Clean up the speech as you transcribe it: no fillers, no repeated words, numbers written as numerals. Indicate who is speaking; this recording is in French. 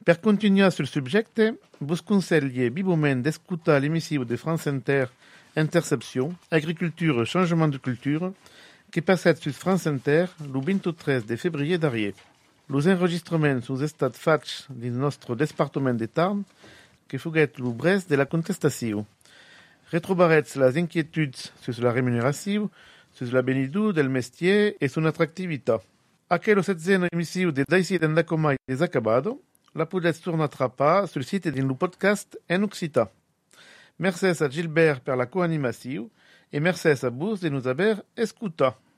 Speaker 1: Per continuare sul subjecte, vos consiglie vivement d'escutar l'emissiu de France Inter Interception, Agriculture, Changement de Culture, que passet sur France Inter le 23 de février d'arrière. Los enregistraments sont estat fats dins nostre departament de Tarn, que foguet lo brès de la contestació. Retrobaretz les inquietuds sur la rémunération, sur la benitud del mestier et son attractivitat. Aquelo setzena emissiu de Daisy d'Endacomai desacabado, la podetz tornar a trapar sul site din lo podcast en occità. Mercès a Gilbert per la coanimació et mercès a vos de nous haver escutat.